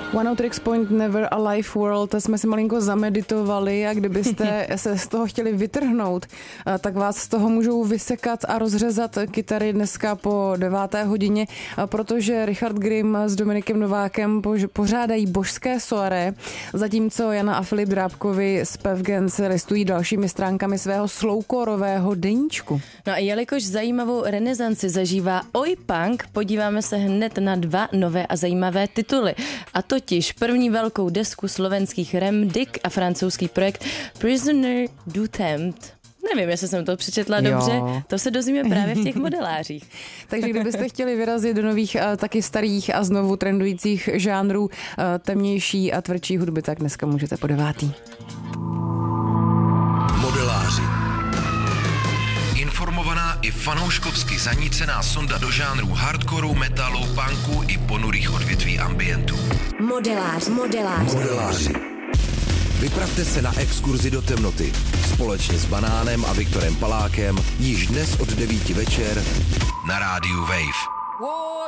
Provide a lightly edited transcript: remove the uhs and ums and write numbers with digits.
One-Tricks Point Never a Life World jsme si malinko zameditovali a kdybyste se z toho chtěli vytrhnout, tak vás z toho můžou vysekat a rozřezat kytary dneska po 9. hodině, protože Richard Grimm s Dominikem Novákem pořádají božské soirée, zatímco Jana a Filip Drábkovi z Pevgens listují dalšími stránkami svého slowcoreového deníčku. No a jelikož zajímavou renesanci zažívá Oi Punk, podíváme se hned na 2 nové a zajímavé tituly. A totiž první velkou desku slovenských Rem Dick a francouzský projekt Prisoner du Temps. Nevím, jestli jsem to přečetla dobře, to se dozvíme právě v těch modelářích. Takže kdybyste chtěli vyrazit do nových, taky starých a znovu trendujících žánrů temnější a tvrdší hudby, tak dneska můžete po 9. Modeláři. Informovaná i fanouškovsky zanícená sonda do žánrů hardcoreu, metalu, punku i ponurých odvětví ambientu. Modeláři. Vypravte se na exkurzi do temnoty společně s Banánem a Viktorem Palákem již dnes od 9 večer na rádiu Wave.